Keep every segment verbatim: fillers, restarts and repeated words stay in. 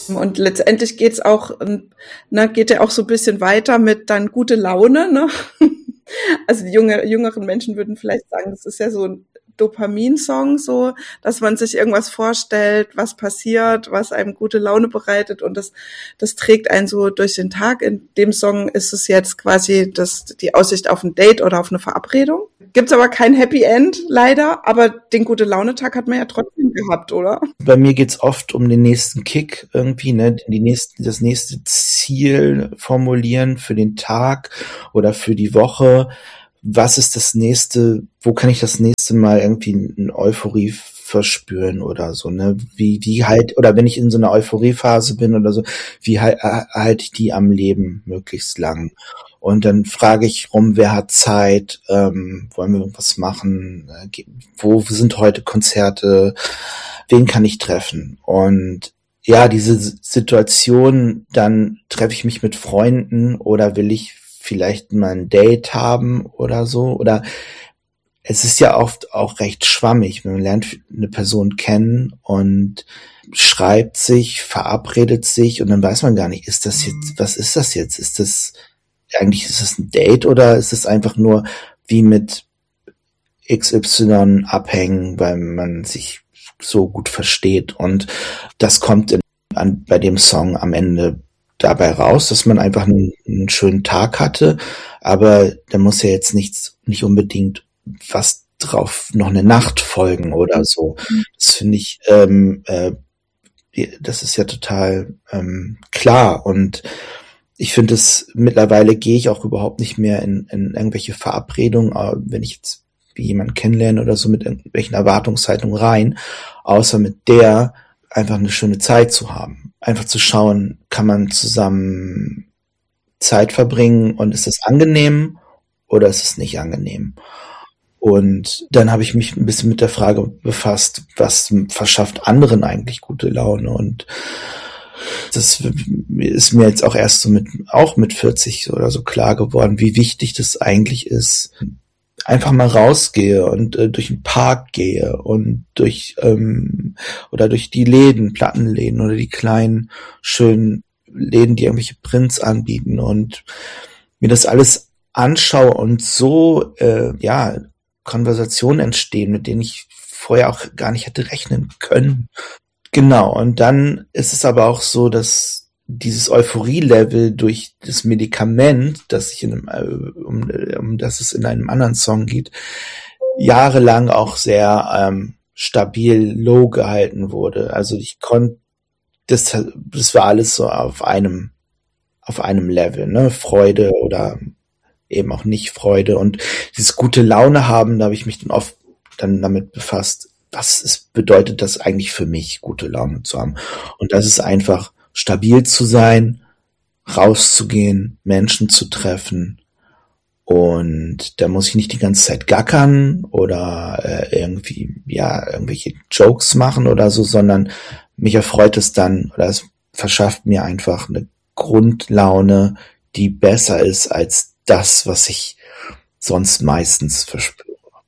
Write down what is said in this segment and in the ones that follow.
Und letztendlich geht's auch, ne, geht ja auch so ein bisschen weiter mit dann gute Laune, ne? Also die junge, jüngeren Menschen würden vielleicht sagen, das ist ja so ein Dopamin-Song, so, dass man sich irgendwas vorstellt, was passiert, was einem gute Laune bereitet und das, das trägt einen so durch den Tag. In dem Song ist es jetzt quasi das, die Aussicht auf ein Date oder auf eine Verabredung. Gibt's aber kein Happy End, leider, aber den Gute-Laune-Tag hat man ja trotzdem gehabt, oder? Bei mir geht's oft um den nächsten Kick irgendwie, ne, die nächsten, das nächste Ziel formulieren für den Tag oder für die Woche. Was ist das nächste, wo kann ich das nächste Mal irgendwie eine Euphorie verspüren oder so, ne? Wie, wie halt, oder wenn ich in so einer Euphoriephase bin oder so, wie halt, halte ich die am Leben möglichst lang? Und dann frage ich rum, wer hat Zeit, ähm, wollen wir irgendwas machen, äh, wo sind heute Konzerte, wen kann ich treffen? Und ja, diese Situation, dann treffe ich mich mit Freunden oder will ich vielleicht mal ein Date haben oder so, oder es ist ja oft auch recht schwammig, man lernt eine Person kennen und schreibt sich, verabredet sich und dann weiß man gar nicht, ist das jetzt, was ist das jetzt? Ist das, eigentlich ist das ein Date oder ist es einfach nur wie mit X Y abhängen, weil man sich so gut versteht und das kommt in, an, bei dem Song am Ende dabei raus, dass man einfach einen, einen schönen Tag hatte, aber da muss ja jetzt nichts, nicht unbedingt was drauf, noch eine Nacht folgen oder so. Das finde ich, ähm, äh, das ist ja total ähm, klar und ich finde es, mittlerweile gehe ich auch überhaupt nicht mehr in, in irgendwelche Verabredungen, wenn ich jetzt wie jemanden kennenlerne oder so mit irgendwelchen Erwartungshaltungen rein, außer mit der einfach eine schöne Zeit zu haben. Einfach zu schauen, kann man zusammen Zeit verbringen und ist es angenehm oder ist es nicht angenehm? Und dann habe ich mich ein bisschen mit der Frage befasst, was verschafft anderen eigentlich gute Laune? Und das ist mir jetzt auch erst so mit, auch mit vierzig oder so klar geworden, wie wichtig das eigentlich ist, einfach mal rausgehe und äh, durch den Park gehe und durch ähm, oder durch die Läden, Plattenläden oder die kleinen schönen Läden, die irgendwelche Prints anbieten und mir das alles anschaue und so äh, ja Konversationen entstehen, mit denen ich vorher auch gar nicht hätte rechnen können. Genau, und dann ist es aber auch so, dass dieses Euphorie-Level durch das Medikament, das ich in einem, um, um das es in einem anderen Song geht, jahrelang auch sehr ähm, stabil low gehalten wurde. Also ich konnte, das, das war alles so auf einem, auf einem Level, ne, Freude oder eben auch nicht Freude und dieses gute Laune haben, da habe ich mich dann oft dann damit befasst, was ist, bedeutet das eigentlich für mich, gute Laune zu haben? Und das ist einfach stabil zu sein, rauszugehen, Menschen zu treffen und da muss ich nicht die ganze Zeit gackern oder äh, irgendwie, ja, irgendwelche Jokes machen oder so, sondern mich erfreut es dann oder es verschafft mir einfach eine Grundlaune, die besser ist als das, was ich sonst meistens verspüre.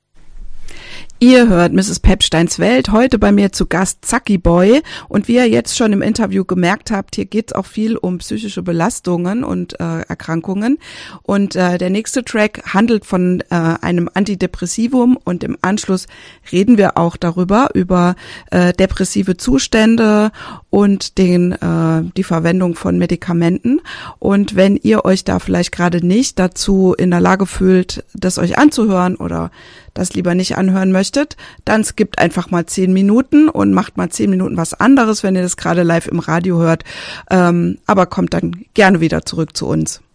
Ihr hört Misses Pepsteins Welt, heute bei mir zu Gast Zacki Boy und wie ihr jetzt schon im Interview gemerkt habt, hier geht es auch viel um psychische Belastungen und äh, Erkrankungen und äh, der nächste Track handelt von äh, einem Antidepressivum und im Anschluss reden wir auch darüber, über äh, depressive Zustände und den äh, die Verwendung von Medikamenten und wenn ihr euch da vielleicht gerade nicht dazu in der Lage fühlt, das euch anzuhören oder das lieber nicht anhören möchtet, dann skippt einfach mal zehn Minuten und macht mal zehn Minuten was anderes, wenn ihr das gerade live im Radio hört. Ähm, aber kommt dann gerne wieder zurück zu uns.